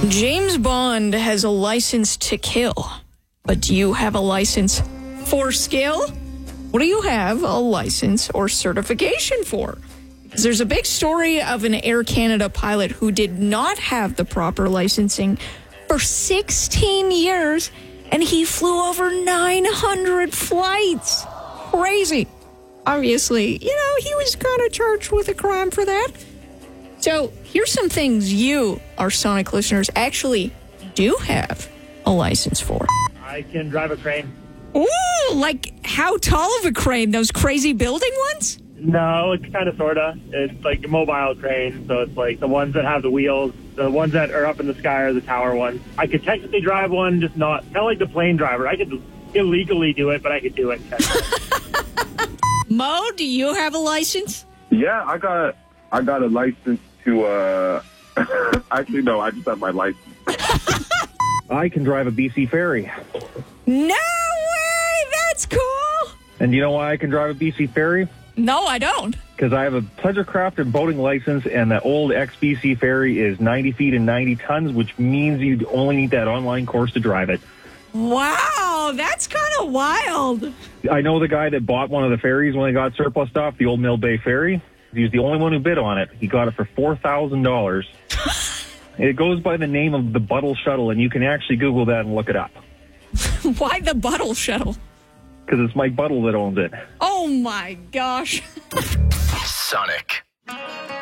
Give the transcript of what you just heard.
James Bond has a license to kill, but do you have a license for skill? What do you have a license or certification for? Because there's a big story of an Air Canada pilot who did not have the proper licensing for 16 years, and he flew over 900 flights. Crazy. Obviously, he was kind of charged with a crime for that. So here's some things you, our Sonic listeners, actually do have a license for. I can drive a crane. Ooh, like how tall of a crane? Those crazy building ones? No, it's kind of, sort of. It's like a mobile crane, so it's like the ones that have the wheels. The ones that are up in the sky are the tower ones. I could technically drive one, just not, kind of like the plane driver. I could illegally do it, but I could do it. Mo, do you have a license? Yeah, I got a license to, actually, no, I just have my license. I can drive a BC Ferry. No way! That's cool! And do you know why I can drive a BC Ferry? No, I don't. Because I have a pleasure craft and boating license, and the old ex-BC Ferry is 90 feet and 90 tons, which means you only need that online course to drive it. Wow, that's kind of wild. I know the guy that bought one of the ferries when it got surplused off, the old Mill Bay Ferry. He was the only one who bid on it. He got it for $4,000. It goes by the name of the Buttle Shuttle, and you can actually Google that and look it up. Why the Buttle Shuttle? Because it's Mike Buttle that owns it. Oh, my gosh. Sonic.